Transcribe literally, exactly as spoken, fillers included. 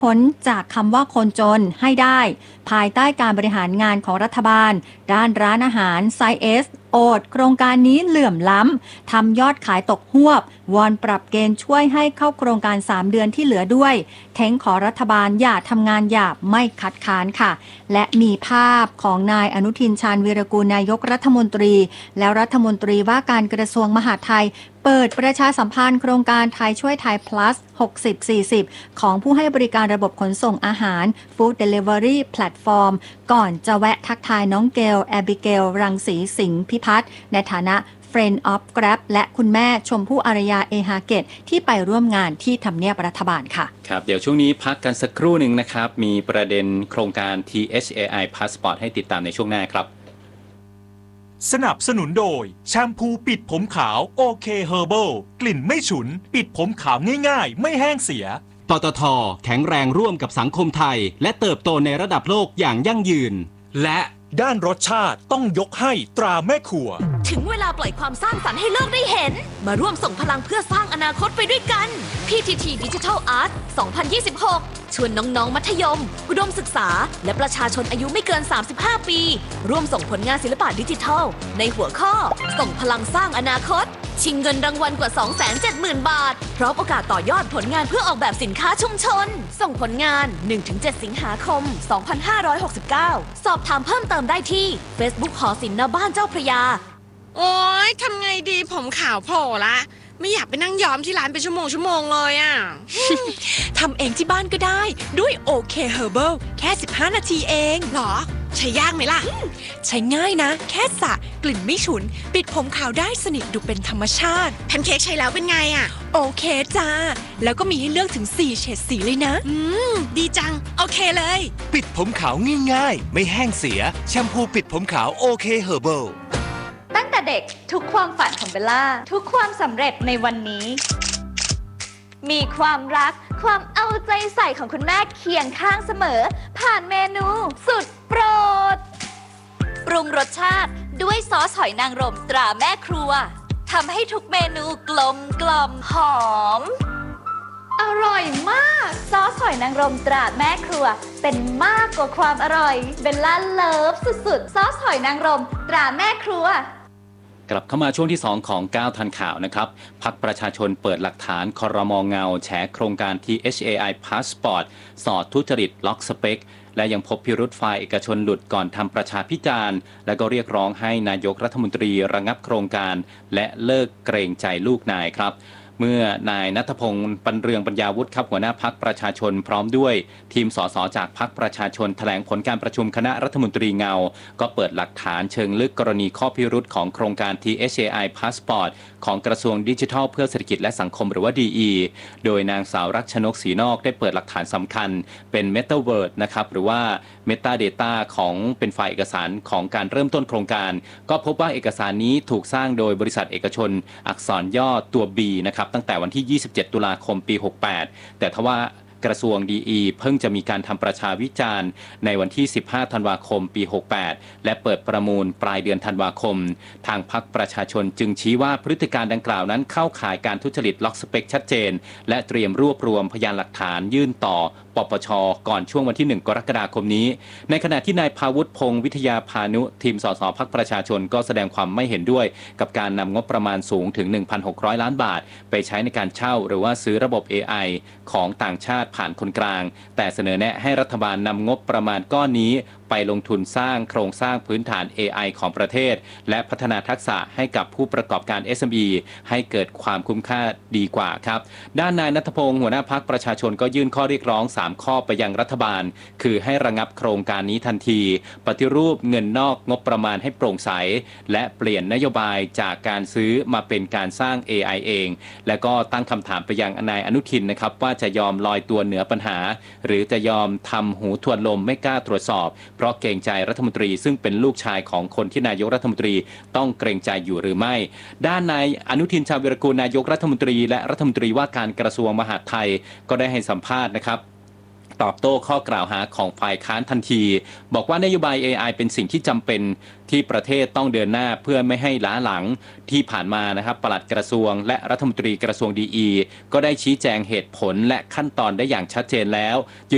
พ้นจากคำว่าคนจนให้ได้ภายใต้การบริหารงานของรัฐบาลด้านร้านอาหารไซส์เอสโอดโครงการนี้เหลื่อมล้ำทำยอดขายตกหวบวอนปรับเกณฑ์ช่วยให้เข้าโครงการสามเดือนที่เหลือด้วยเท้งขอรัฐบาลอย่าทำงานหยาบไม่คัดค้านค่ะและมีภาพของนายอนุทินชาญวีรกูลนายกรัฐมนตรีแล้วรัฐมนตรีว่าการกระทรวงมหาดไทยเปิดประชาสัมพันธ์โครงการไทยช่วยไทย plus หกสิบ สี่สิบ ของผู้ให้บริการระบบขนส่งอาหาร Food Delivery Platform ก่อนจะแวะทักทายน้องเกลแอบิเกลรังสีสิงห์พิพัฒน์ในฐานะ Friend of Grab และคุณแม่ชมพู่อารยาเอฮาเกตที่ไปร่วมงานที่ทำเนียบรัฐบาลค่ะครับเดี๋ยวช่วงนี้พักกันสักครู่หนึ่งนะครับมีประเด็นโครงการ ที เอช เอ ไอ Passport ให้ติดตามในช่วงหน้าครับสนับสนุนโดยแชมพูปิดผมขาวโอเคเฮอร์เบิลกลิ่นไม่ฉุนปิดผมขาวง่ายๆไม่แห้งเสียปตท.แข็งแรงร่วมกับสังคมไทยและเติบโตในระดับโลกอย่างยั่งยืนและด้านรสชาติต้องยกให้ตราแม่ครัวถึงเวลาปล่อยความสร้างสรรค์ให้โลกได้เห็นมาร่วมส่งพลังเพื่อสร้างอนาคตไปด้วยกัน พี ที ที Digital Art สองพันยี่สิบหก ชวนน้องๆมัธยมอุดมศึกษาและประชาชนอายุไม่เกินสามสิบห้าปีร่วมส่งผลงานศิลปะดิจิทัลในหัวข้อส่งพลังสร้างอนาคตชิงเงินรางวัลกว่า สองแสนเจ็ดหมื่น บาทพร้อมโอกาสต่อยอดผลงานเพื่อออกแบบสินค้าชุมชนส่งผลงาน หนึ่งถึงเจ็ด สิงหาคม สองพันห้าร้อยหกสิบเก้า สอบถามเพิ่มเติมได้ที่ Facebook หอศิลป์ณบ้านเจ้าพระยาโอ๊ยทำไงดีผมขาวโผล่ละไม่อยากไปนั่งย้อมที่ร้านเป็นชั่วโมงชั่วโมงเลยอ่ะทำเองที่บ้านก็ได้ด้วยโอเคเฮอร์เบิลแค่สิบห้านาทีเองหรอใช้ยากไหมล่ะใช้ง่ายนะแค่สระกลิ่นไม่ฉุนปิดผมขาวได้สนิทดูเป็นธรรมชาติแพนเค้กใช้แล้วเป็นไงอ่ะโอเคจ้าแล้วก็มีให้เลือกถึงสี่เฉดสีเลยนะอืมดีจังโอเคเลยปิดผมขาวง่ายๆไม่แห้งเสียแชมพูปิดผมขาวโอเคเฮอร์เบิลตั้งแต่เด็กทุกความฝันของเบลล่าทุกความสำเร็จในวันนี้มีความรักความเอาใจใส่ของคุณแม่เคียงข้างเสมอผ่านเมนูสุดโปรดปรุงรสชาติด้วยซอสหอยนางรมตราแม่ครัวทำให้ทุกเมนูกลมกล่อมหอมอร่อยมากซอสหอยนางรมตราแม่ครัวเป็นมากกว่าความอร่อยเบลล่าเลิฟสุดๆซอสหอยนางรมตราแม่ครัวกลับเข้ามาช่วงที่สองของก้าวทันข่าวนะครับพรรคประชาชนเปิดหลักฐานครม.เงาแฉโครงการ ที เอช เอ ไอ Passport สอดทุจริตล็อกสเปคและยังพบพิรุธฝ่ายเอกชนหลุดก่อนทำประชาพิจารณ์และก็เรียกร้องให้นายกรัฐมนตรีระงับโครงการและเลิกเกรงใจลูกนายครับเมื่อนายณัฐพงศ์ปันเรืองปัญญาวุฒิครับหัวหน้าพรรคประชาชนพร้อมด้วยทีมสสจากพรรคประชาชนแถลงผลการประชุมคณะรัฐมนตรีเงาก็เปิดหลักฐานเชิงลึกกรณีข้อพิรุธของโครงการ ที เอช เอ ไอ Passport ของกระทรวงดิจิทัลเพื่อเศรษฐกิจและสังคมหรือว่า ดี อี โดยนางสาวรักชนกศรีนอกได้เปิดหลักฐานสำคัญเป็น Metaverse นะครับหรือว่า Metadata ของเป็นไฟล์เอกสารของการเริ่มต้นโครงการก็พบว่าเอกสารนี้ถูกสร้างโดยบริษัทเอกชนอักษรย่อตัว B นะครับตั้งแต่วันที่ยี่สิบเจ็ดตุลาคมปีหกแปดแต่ทว่ากระทรวง ดี อี เพิ่งจะมีการทำประชาวิจารณ์ในวันที่สิบห้าธันวาคมปีหกแปดและเปิดประมูลปลายเดือนธันวาคมทางพรรคประชาชนจึงชี้ว่าพฤติการดังกล่าวนั้นเข้าข่ายการทุจริตล็อกสเปคชัดเจนและเตรียมรวบรวมพยานหลักฐานยื่นต่อปปช.ก่อนช่วงวันที่หนึ่งกรกฎาคมนี้ในขณะที่นายภาวุฒิพงศ์วิทยาพานุทีมสสพรรคประชาชนก็แสดงความไม่เห็นด้วยกับการนำงบประมาณสูงถึง หนึ่งพันหกร้อย ล้านบาทไปใช้ในการเช่าหรือว่าซื้อระบบ เอ ไอ ของต่างชาติผ่านคนกลางแต่เสนอแนะให้รัฐบาลนำงบประมาณก้อนนี้ไปลงทุนสร้างโครงสร้างพื้นฐาน เอ ไอ ของประเทศและพัฒนาทักษะให้กับผู้ประกอบการ เอส เอ็ม อี ให้เกิดความคุ้มค่าดีกว่าครับด้านนายณัฐพงศ์หัวหน้าพรรคประชาชนก็ยื่นข้อเรียกร้องสามข้อไปยังรัฐบาลคือให้ระงับโครงการนี้ทันทีปฏิรูปเงินนอกงบประมาณให้โปร่งใสและเปลี่ยนนโยบายจากการซื้อมาเป็นการสร้าง เอ ไอ เองและก็ตั้งคำถามไปยังนายอนุทินนะครับว่าจะยอมลอยตัวเหนือปัญหาหรือจะยอมทำหูทวนลมไม่กล้าตรวจสอบเพราะเกรงใจรัฐมนตรีซึ่งเป็นลูกชายของคนที่นายกรัฐมนตรีต้องเกรงใจอยู่หรือไม่ด้านนายอนุทินชาญวีรกูลนายกรัฐมนตรีและรัฐมนตรีว่าการกระทรวงมหาดไทยก็ได้ให้สัมภาษณ์นะครับตอบโต้ข้อกล่าวหาของฝ่ายค้านทันทีบอกว่านโยบาย เอ ไอ เป็นสิ่งที่จำเป็นที่ประเทศต้องเดินหน้าเพื่อไม่ให้ล้าหลังที่ผ่านมานะครับปลัดกระทรวงและรัฐมนตรีกระทรวง ดี อี ก็ได้ชี้แจงเหตุผลและขั้นตอนได้อย่างชัดเจนแล้ว